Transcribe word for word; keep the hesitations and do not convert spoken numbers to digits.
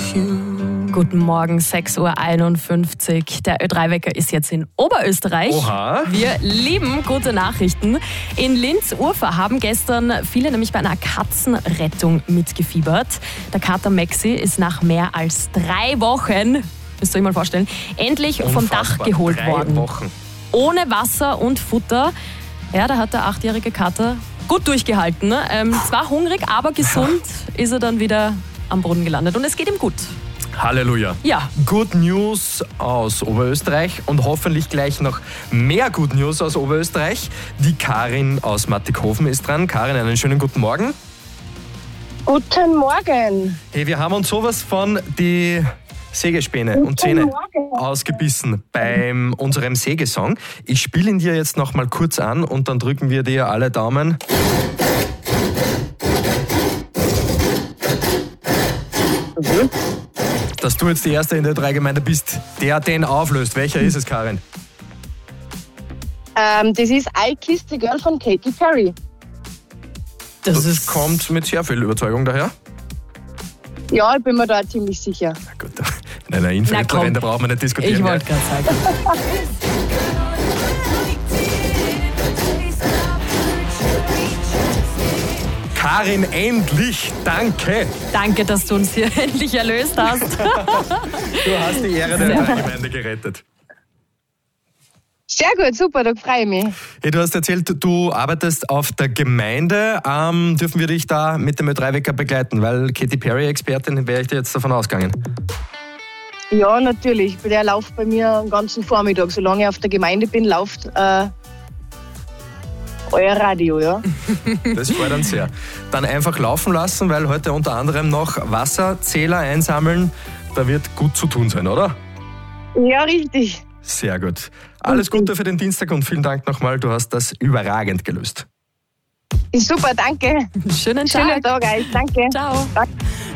Guten Morgen, sechs Uhr einundfünfzig. Der Ö drei Wecker ist jetzt in Oberösterreich. Oha. Wir lieben gute Nachrichten. In Linz-Urfahr haben gestern viele nämlich bei einer Katzenrettung mitgefiebert. Der Kater Maxi ist nach mehr als drei Wochen, müsst ihr euch mal vorstellen, endlich Unfassbar. vom Dach geholt drei worden. Wochen. Ohne Wasser und Futter. Ja, da hat der achtjährige Kater gut durchgehalten. Ne? Ähm, zwar hungrig, aber gesund ist er dann wieder am Boden gelandet. Und es geht ihm gut. Halleluja. Ja. Good News aus Oberösterreich und hoffentlich gleich noch mehr Good News aus Oberösterreich. Die Karin aus Mattighofen ist dran. Karin, einen schönen guten Morgen. Guten Morgen. Hey, wir haben uns sowas von die Sägespäne und Zähne Morgen. ausgebissen bei unserem Sägesong. Ich spiele ihn dir jetzt noch mal kurz an und dann drücken wir dir alle Daumen. Mhm. Dass du jetzt die Erste in der drei Gemeinde bist, der den auflöst. Welcher ist es, Karin? Ähm, das ist I Kissed the Girl von Katy Perry. Das, Das ist kommt mit sehr viel Überzeugung daher. Ja, ich bin mir da ziemlich sicher. Na gut, in einer Influencerin, da braucht man nicht diskutieren. Ich mehr. wollte gerade sagen. Karin, endlich! Danke! Danke, dass du uns hier endlich erlöst hast. Du hast die Ehre der Gemeinde gerettet. Sehr gut, super, da freue ich mich. Hey, du hast erzählt, du arbeitest auf der Gemeinde. Ähm, dürfen wir dich da mit dem Ö drei Wecker begleiten? Weil Katy Perry-Expertin wäre ich dir jetzt davon ausgegangen. Ja, natürlich. Der läuft bei mir den ganzen Vormittag. Solange ich auf der Gemeinde bin, läuft äh, euer Radio, ja. Das freut uns sehr. Dann einfach laufen lassen, weil heute unter anderem noch Wasserzähler einsammeln. Da wird gut zu tun sein, oder? Ja, richtig. Sehr gut. Alles Gute für den Dienstag und vielen Dank nochmal. Du hast das überragend gelöst. Ist super, danke. Schönen Tag. Schönen Tag euch, danke. Ciao. Danke.